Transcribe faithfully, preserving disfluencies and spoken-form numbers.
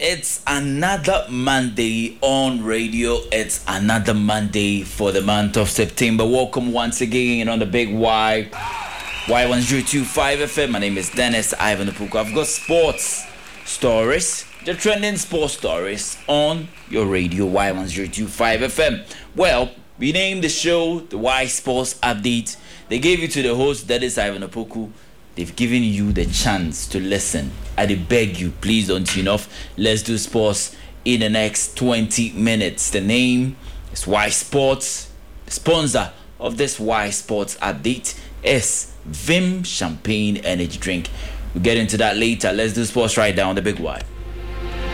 it's another Monday on radio. It's another Monday for the month of September. Welcome once again on the Big Y. Y one zero two five F M. My name is Dennis Ivan Opoku. I've got sports stories, the trending sports stories on your radio Y one zero two five F M. Well, we named the show the Y Sports Update. They gave it to the host, that is Ivan Opoku. They've given you the chance to listen. I beg you, please don't tune off. Let's do sports in the next twenty minutes. The name is Y Sports. The sponsor of this Y Sports Update is Vim Champagne Energy Drink. We'll get into that later. Let's do sports right down the Big Y.